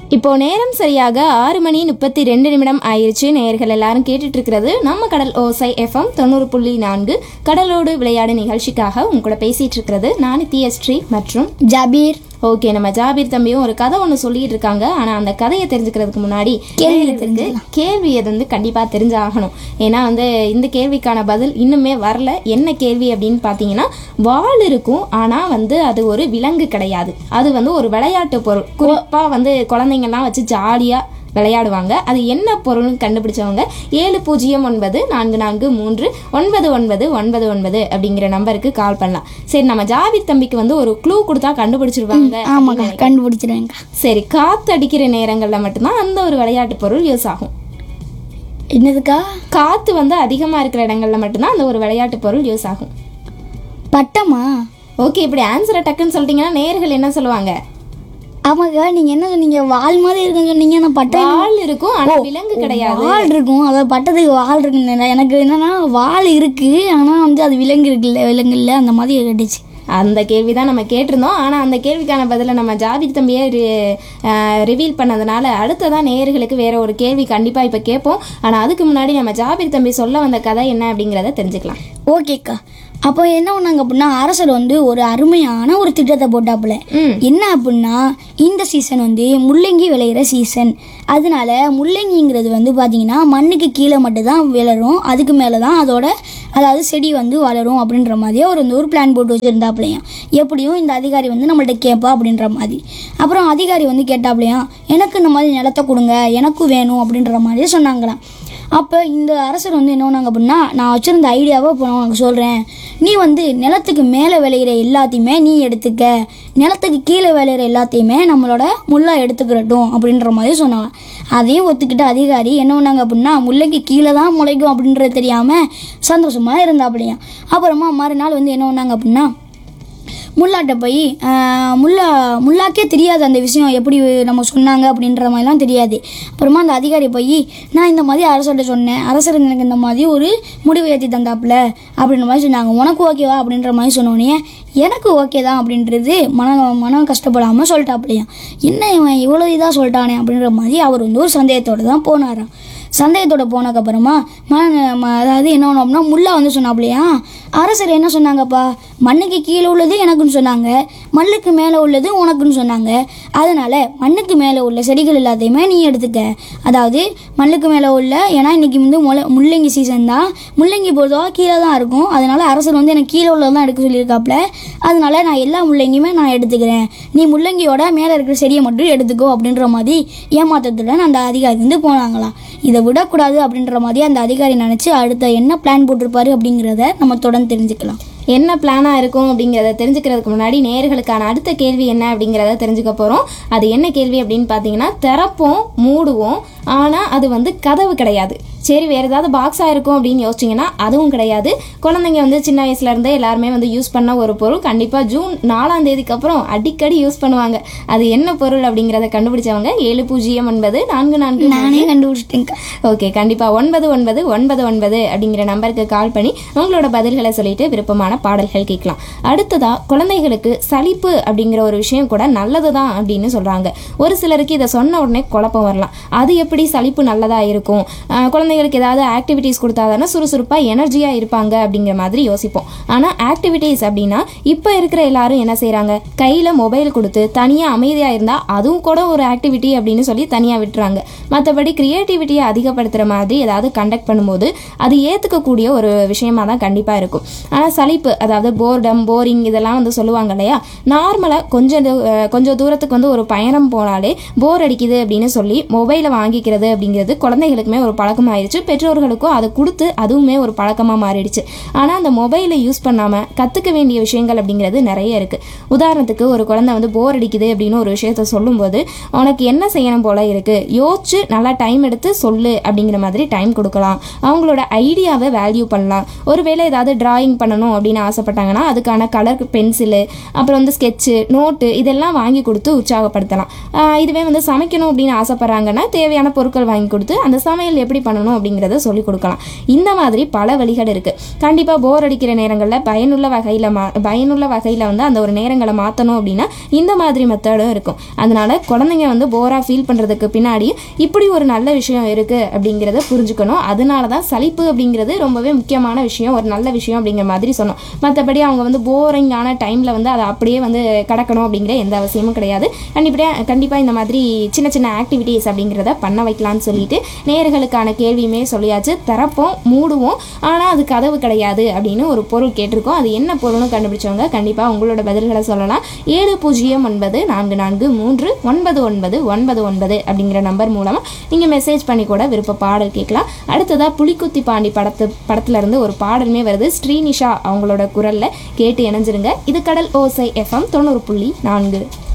இப்போ நேரம் சரியாக 6:32 ஆயிடுச்சு. நேயர்கள் எல்லாரும் கேட்டுட்டு இருக்கிறது நம்ம கடல் ஓசை எஃப்எம் 90.4 கடலோடு விளையாடு நிகழ்ச்சிக்காக உங்க கூட பேசிட்டு இருக்கிறது நான் நித்யஸ்ரீ மற்றும் ஜாபீர். ஓகே, நம்ம ஜாபீர் தம்பியும் ஒரு கதை ஒன்று சொல்லிட்டு இருக்காங்க. ஆனால் அந்த கதையை தெரிஞ்சுக்கிறதுக்கு முன்னாடி கேள்வி அது வந்து கண்டிப்பாக தெரிஞ்சாகணும். ஏன்னா வந்து இந்த கேள்விக்கான பதில் இன்னுமே வரல. என்ன கேள்வி அப்படின்னு பார்த்தீங்கன்னா, வால் இருக்கும் ஆனால் வந்து அது ஒரு விலங்கு கிடையாது. அது வந்து ஒரு விளையாட்டு பொருள். குறிப்பாக வந்து குழந்தைங்கள்லாம் வச்சு ஜாலியாக விளையாடுவாங்க. அது என்ன பொருள்னு கண்டுபிடிச்சவங்க 704034399999 அப்படிங்கிற நம்பருக்கு கால் பண்ணலாம். சரி, நம்ம ஜாபீர் தம்பிக்கு வந்து ஒரு க்ளூ கொடுத்தா கண்டுபிடிச்சிருவாங்க. கண்டுபிடிச்சிருவாங்க. சரி, காத்து அடிக்கிற நேரங்கள்ல மட்டும்தான் அந்த ஒரு விளையாட்டு பொருள் யூஸ் ஆகும். என்னதுக்கா? காத்து வந்து அதிகமா இருக்கிற இடங்கள்ல மட்டும்தான் அந்த ஒரு விளையாட்டு பொருள் யூஸ் ஆகும். பட்டமா? ஓகே, இப்படி ஆன்சரை டக்குன்னு சொல்லிட்டீங்கன்னா நேயர்கள் என்ன சொல்லுவாங்க? ஆமாக்கா, நீங்க என்ன சொன்னீங்க? வால் மாதிரி இருக்குன்னு சொன்னீங்க. நான் பட்டம் வால் இருக்கும் ஆனா விலங்கு கிடையாது. வால் இருக்கும், அதாவது பட்டத்துக்கு வால் இருக்குன்னு. எனக்கு என்னன்னா வால் இருக்கு ஆனா வந்து அது விலங்கு இருக்குல்ல, விலங்கு இல்லை, அந்த மாதிரி கேட்டுச்சு. அந்த கேள்வி தான் நம்ம கேட்டிருந்தோம். ஆனால் அந்த கேள்விக்கான பதிலை நம்ம ஜாபீர் தம்பியை ரிவீல் பண்ணதுனால அடுத்ததான் நேயர்களுக்கு வேற ஒரு கேள்வி கண்டிப்பாக இப்போ கேட்போம். ஆனால் அதுக்கு முன்னாடி நம்ம ஜாபீர் தம்பி சொல்ல வந்த கதை என்ன அப்படிங்கிறத தெரிஞ்சுக்கலாம். ஓகேக்கா. அப்போ என்ன பண்ணாங்க அப்படின்னா, அரசர் வந்து ஒரு அருமையான ஒரு திட்டத்தை போட்டாப்புல. என்ன அப்படின்னா, இந்த சீசன் வந்து முள்ளங்கி விளையிற சீசன். அதனால முள்ளங்கிங்கிறது வந்து பார்த்தீங்கன்னா மண்ணுக்கு கீழே மட்டும்தான் விளரும், அதுக்கு மேலே தான் அதாவது செடி வந்து வளரும் அப்படின்ற மாதிரியே ஒரு பிளான் போட்டு வச்சுருந்தாப்புலையாம். எப்படியும் இந்த அதிகாரி வந்து நம்மள்ட்ட கேட்பா அப்படின்ற மாதிரி. அப்புறம் அதிகாரி வந்து கேட்டாப்புலையாம், எனக்கு இந்த மாதிரி நிலத்தை கொடுங்க, எனக்கும் வேணும் அப்படின்ற மாதிரி சொன்னாங்களாம். அப்போ இந்த அரசர் வந்து என்ன பண்ணாங்க அப்படின்னா, நான் வச்சுருந்த ஐடியாவை இப்போ நான் உனக்கு சொல்கிறேன். நீ வந்து நிலத்துக்கு மேலே விளையிற எல்லாத்தையுமே நீ எடுத்துக்க, நிலத்துக்கு கீழே விளையிற எல்லாத்தையுமே நம்மளோட முள்ளா எடுத்துக்கிறட்டும் அப்படின்ற மாதிரி சொன்னாங்க. அதையும் ஒத்துக்கிட்ட அதிகாரி என்ன பண்ணாங்க அப்படின்னா, முல்லைக்கு கீழே தான் முளைக்கும் அப்படின்றது தெரியாமல் சந்தோஷமாக இருந்தாப்படியாம். அப்புறமா மறுநாள் வந்து என்ன பண்ணாங்க அப்படின்னா, முல்லாட்ட போய் முல்லாக்கே தெரியாது அந்த விஷயம் எப்படி நம்ம சொன்னாங்க அப்படின்ற மாதிரிலாம் தெரியாது. அப்புறமா அந்த அதிகாரி போய், நான் இந்த மாதிரி அரசர்கிட்ட சொன்னேன், அரசர் எனக்கு இந்த மாதிரி ஒரு முடிவு ஏற்றி தந்தாப்புல அப்படின்ற மாதிரி சொன்னாங்க. உனக்கு ஓகேவா அப்படின்ற மாதிரி சொன்னோன்னே எனக்கு ஓகே தான் அப்படின்றது மனம் கஷ்டப்படாமல் சொல்லிட்டாப்புலையாம். என்ன இவன் இவ்வளோ இதாக சொல்லிட்டானே அப்படின்ற மாதிரி அவர் வந்து ஒரு சந்தேகத்தோடு தான் போனாராம். சந்தேகத்தோட போனதுக்கப்புறமா அதாவது என்ன ஒன்று அப்படின்னா, முல்லா வந்து சொன்னாப்லையா, அரசர் என்ன சொன்னாங்கப்பா, மண்ணுக்கு கீழே உள்ளது எனக்குன்னு சொன்னாங்க, மண்ணுக்கு மேலே உள்ளது உனக்குன்னு சொன்னாங்க. அதனால மண்ணுக்கு மேலே உள்ள செடிகள் எல்லாத்தையுமே நீ எடுத்துக்க. அதாவது மண்ணுக்கு மேலே உள்ள, ஏன்னா இன்னைக்கு வந்து முள்ளங்கி சீசன் தான், முள்ளங்கி பொறுத்தவரை கீழே தான் இருக்கும். அதனால அரசர் வந்து எனக்கு கீழே உள்ளதான் எடுக்க சொல்லியிருக்காப்புல. அதனால நான் எல்லா முள்ளங்கியுமே நான் எடுத்துக்கிறேன், நீ முள்ளங்கியோட மேலே இருக்கிற செடியை மட்டும் எடுத்துக்கோ அப்படின்ற மாதிரி ஏமாற்றத்துடன் அந்த அதிகாரி வந்து போனாங்களாம். இதை விடக்கூடாது அப்படின்ற மாதிரி அந்த அதிகாரி நினச்சி அடுத்த என்ன பிளான் போட்டிருப்பாரு அப்படிங்கிறத நம்ம தொடர்ந்து தெரிஞ்சுக்கலாம். என்ன பிளானாக இருக்கும் அப்படிங்கிறத தெரிஞ்சுக்கிறதுக்கு முன்னாடி நேயர்களுக்கான அடுத்த கேள்வி என்ன அப்படிங்கிறத தெரிஞ்சுக்க போகிறோம். அது என்ன கேள்வி அப்படின்னு பார்த்தீங்கன்னா, திறப்போம் மூடுவோம் ஆனால் அது வந்து கதவு கிடையாது. சரி, வேறு ஏதாவது பாக்ஸாக இருக்கும் அப்படின்னு யோசிச்சிங்கன்னா அதுவும் கிடையாது. குழந்தைங்க வந்து சின்ன வயசுலேருந்தே எல்லாருமே வந்து யூஸ் பண்ண ஒரு பொருள். கண்டிப்பாக ஜூன் 4 அப்புறம் அடிக்கடி யூஸ் பண்ணுவாங்க. அது என்ன பொருள் அப்படிங்கிறத கண்டுபிடிச்சவங்க 700944. நானே கண்டுபிடிச்சிட்டேங்க. ஓகே, கண்டிப்பாக 9999 அப்படிங்கிற நம்பருக்கு கால் பண்ணி உங்களோட பதில்களை சொல்லிட்டு விருப்பமான பாடல்கள் கேட்கலாம். அடுத்ததா, குழந்தைகளுக்கு சலிப்பு அப்படிங்கிற ஒரு விஷயம் கூட நல்லது தான் அப்படின்னு சொல்றாங்க. ஒரு சிலருக்கு இதை சொன்ன உடனே குழப்பம் வரலாம். அது எப்படி சலிப்பு நல்லதா இருக்கும், குழந்தைகளுக்கு ஏதாவது ஆக்டிவிட்டிஸ் கொடுத்தாதானே சுறுசுறுப்பாக எனர்ஜியாக இருப்பாங்க அப்படிங்கிற மாதிரி யோசிப்போம். ஆனால் ஆக்டிவிட்டீஸ் அப்படின்னா இப்போ இருக்கிற எல்லாரும் என்ன செய்கிறாங்க, கையில் மொபைல் கொடுத்து தனியாக அமைதியாக இருந்தால் அதுவும் கூட ஒரு ஆக்டிவிட்டி அப்படின்னு சொல்லி தனியாக விட்டுறாங்க. மற்றபடி கிரியேட்டிவிட்டியை அதிகப்படுத்துகிற மாதிரி ஏதாவது கண்டக்ட் பண்ணும்போது அது ஏற்றுக்கக்கூடிய ஒரு விஷயமா தான் கண்டிப்பாக இருக்கும். ஆனால் சலிப்பு, அதாவது போரிங் இதெல்லாம் வந்து சொல்லுவாங்க இல்லையா, நார்மலாக கொஞ்சம் தூரத்துக்கு வந்து ஒரு பயணம் போனாலே போர் அடிக்குது அப்படின்னு சொல்லி மொபைலை வாங்கிக்கிறது அப்படிங்கிறது குழந்தைகளுக்குமே ஒரு பழக்கமாக ஆயிடுச்சு. பெற்றோர்களுக்கும் அதை கொடுத்து அதுவுமே ஒரு பழக்கமாக மாறிடுச்சு. ஆனால் அந்த மொபைலை யூஸ் பண்ணாமல் கற்றுக்க வேண்டிய விஷயங்கள் அப்படிங்கிறது நிறைய இருக்குது. உதாரணத்துக்கு, ஒரு குழந்தை வந்து போர் அடிக்குது அப்படின்னு ஒரு விஷயத்த சொல்லும்போது, உனக்கு என்ன செய்யணும் போல இருக்குது, யோசிச்சு நல்லா டைம் எடுத்து சொல்லு அப்படிங்கிற மாதிரி டைம் கொடுக்கலாம். அவங்களோட ஐடியாவை வேல்யூ பண்ணலாம். ஒருவேளை ஏதாவது டிராயிங் பண்ணணும் அப்படின்னு ஆசைப்பட்டாங்கன்னா அதுக்கான கலர் பென்சிலு, அப்புறம் வந்து ஸ்கெட்சு, நோட்டு இதெல்லாம் வாங்கி கொடுத்து உற்சாகப்படுத்தலாம். இதுவே வந்து சமைக்கணும் அப்படின்னு ஆசைப்பட்றாங்கன்னா தேவையான தேவையான பொருட்கள் வாங்கி கொடுத்து அந்த சமையல் எப்படி பண்ணணும் அப்படிங்கிறத சொல்லிக் கொடுக்கலாம். இந்த மாதிரி பல வழிகள் இருக்கு. கண்டிப்பா போர் அடிக்கிற நேரங்களில் பயனுள்ள வகையில வந்து அந்த ஒரு நேரங்களை மாற்றணும் அப்படின்னா இந்த மாதிரி மெத்தடும் இருக்கும். அதனால குழந்தைங்க வந்து போரா ஃபீல் பண்றதுக்கு பின்னாடி இப்படி ஒரு நல்ல விஷயம் இருக்கு அப்படிங்கிறத புரிஞ்சுக்கணும். அதனாலதான் சலிப்பு அப்படிங்கிறது ரொம்பவே முக்கியமான விஷயம், ஒரு நல்ல விஷயம் அப்படிங்கிற மாதிரி சொன்னோம். மற்றபடி அவங்க வந்து போரிங்கான டைம்ல வந்து அதை அப்படியே வந்து கடக்கணும் அப்படிங்கிற எந்த அவசியமும் கிடையாது. கண்டிப்பா இந்த மாதிரி சின்ன சின்ன ஆக்டிவிட்டிஸ் அப்படிங்கிறத பண்ண வைக்கலாம்னு சொல்லிட்டு நேயர்களுக்கான கேள்வியுமே சொல்லியாச்சு. திறப்போம் மூடுவோம், ஆனால் அது கதவு கிடையாது அப்படின்னு ஒரு பொருள் கேட்டிருக்கோம். அது என்ன பொருள்னு கண்டுபிடிச்சவங்க கண்டிப்பாக உங்களோட பதில்களை சொல்லலாம். 7094399999 அப்படிங்கிற நம்பர் மூலமாக நீங்கள் மெசேஜ் பண்ணி கூட விருப்ப பாடல் கேட்கலாம். அடுத்ததாக புலிக்குத்தி பாண்டி படத்துல இருந்து ஒரு பாடலுமே வருது. ஸ்ரீனிஷா அவங்களோட குரலில் கேட்டு இணைஞ்சிருங்க. இது கடல் ஓசை FM 90.4.